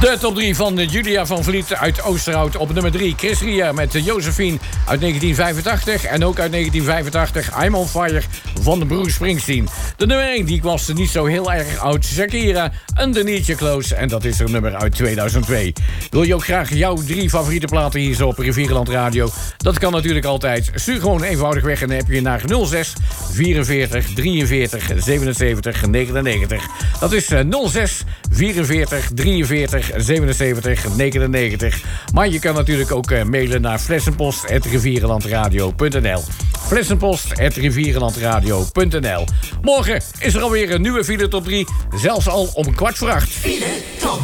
De top 3 van Julia van Vliet uit Oosterhout. Op nummer 3 Chris Ria met Josephine uit 1985. En ook uit 1985 I'm on Fire van Bruce Springsteen. De nummer 1 die was niet zo heel erg oud. Shakira, Underneath Your Clothes. En dat is er nummer uit 2002. Wil je ook graag jouw 3 favoriete platen hier zo op Rivierenland Radio? Dat kan natuurlijk altijd. Stuur gewoon eenvoudig weg een appje naar 06 44 43 77 99. Dat is 06 44 43 77 99. Maar je kan natuurlijk ook mailen naar flessenpost@rivierenlandradio.nl. Flessenpost@rivierenlandradio.nl. Morgen is er alweer een nieuwe File Top 3. Zelfs al om 7:15.